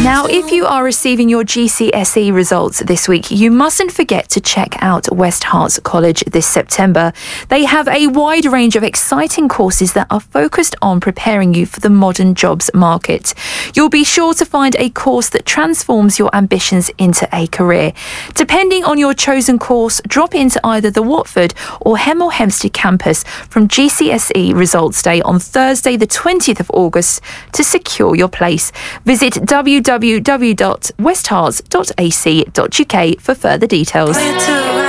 Now, if you are receiving your GCSE results this week, you mustn't forget to check out West Herts College this September. They have a wide range of exciting courses that are focused on preparing you for the modern jobs market. You'll be sure to find a course that transforms your ambitions into a career. Depending on your chosen course, drop into either the Watford or Hemel Hempstead campus from GCSE Results Day on Thursday the 20th of August to secure your place. Visit www.westherts.ac.uk for further details.